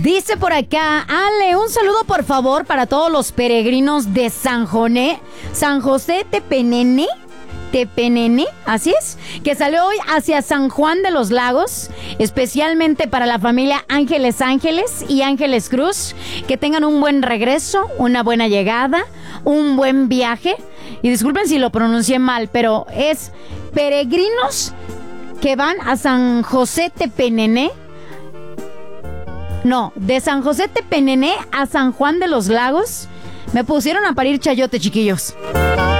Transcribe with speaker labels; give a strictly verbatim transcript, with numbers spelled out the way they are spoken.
Speaker 1: Dice por acá, Ale, un saludo por favor para todos los peregrinos de San Joné, San José Tepenene, Tepenene, así es, que salió hoy hacia San Juan de los Lagos, especialmente para la familia Ángeles Ángeles y Ángeles Cruz, que tengan un buen regreso, una buena llegada, un buen viaje, y disculpen si lo pronuncié mal, pero es peregrinos que van a San José Tepenene. No, de San José Tepenene a San Juan de los Lagos. Me pusieron a parir chayote, chiquillos.